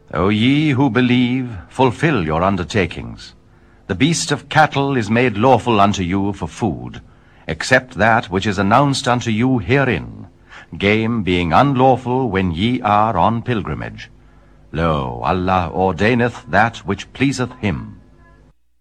O ye who believe, fulfill your undertakings. The beast of cattle is made lawful unto you for food, except that which is announced unto you herein, game being unlawful when ye are on pilgrimage. Lo, Allah ordaineth that which pleaseth him.